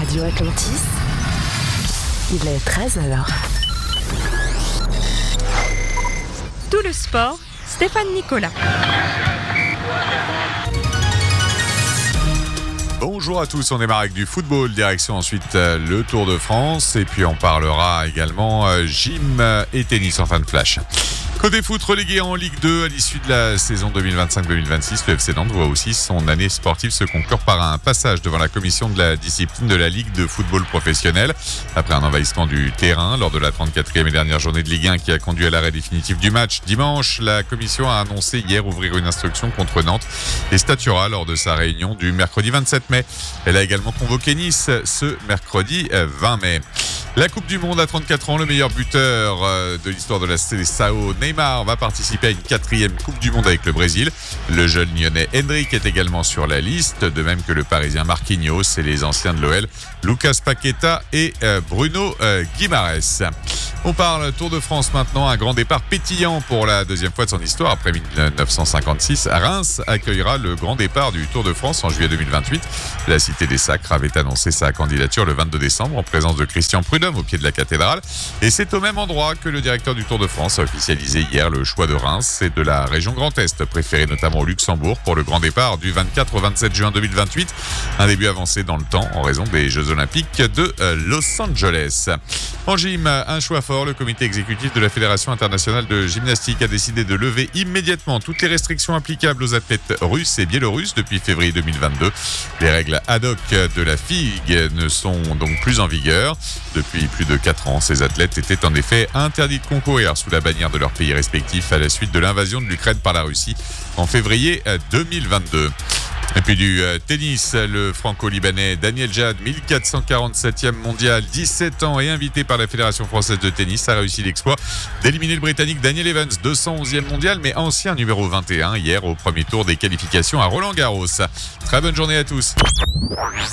Radio Atlantis, il est 13h. Tout le sport, Stéphane Nicolas. Bonjour à tous, on démarre avec du football, direction ensuite le Tour de France et puis on parlera également gym et tennis en fin de flash. Côté foot, relégué en Ligue 2 à l'issue de la saison 2025-2026, le FC Nantes voit aussi son année sportive se conclure par un passage devant la commission de la discipline de la Ligue de football professionnel. Après un envahissement du terrain lors de la 34e et dernière journée de Ligue 1 qui a conduit à l'arrêt définitif du match dimanche, la commission a annoncé hier ouvrir une instruction contre Nantes et statuera lors de sa réunion du mercredi 27 mai. Elle a également convoqué Nice ce mercredi 20 mai. La Coupe du Monde à 34 ans, le meilleur buteur de l'histoire de la Seleção, Neymar, va participer à une 4e Coupe du Monde avec le Brésil. Le jeune lyonnais Endrick est également sur la liste, de même que le parisien Marquinhos et les anciens de l'OL, Lucas Paqueta et Bruno Guimaraes. On parle Tour de France maintenant, un grand départ pétillant pour la deuxième fois de son histoire. Après 1956, Reims accueillera le grand départ du Tour de France en juillet 2028. La Cité des Sacres avait annoncé sa candidature le 22 décembre en présence de Christian Prudhomme au pied de la cathédrale. Et c'est au même endroit que le directeur du Tour de France a officialisé hier le choix de Reims et de la région Grand Est, préférée notamment au Luxembourg pour le grand départ du 24 au 27 juin 2028. Un début avancé dans le temps en raison des Jeux Olympiques de Los Angeles. En gym, un choix fort. Le comité exécutif de la Fédération internationale de gymnastique a décidé de lever immédiatement toutes les restrictions applicables aux athlètes russes et biélorusses depuis février 2022. Les règles ad hoc de la FIG ne sont donc plus en vigueur. Depuis plus de 4 ans, ces athlètes étaient en effet interdits de concourir sous la bannière de leurs pays respectifs à la suite de l'invasion de l'Ukraine par la Russie en février 2022. Et puis du tennis, le franco-libanais Daniel Jad, 1447e mondial, 17 ans et invité par la Fédération française de tennis, a réussi l'exploit d'éliminer le Britannique Daniel Evans, 211e mondial, mais ancien numéro 21 hier au premier tour des qualifications à Roland-Garros. Très bonne journée à tous.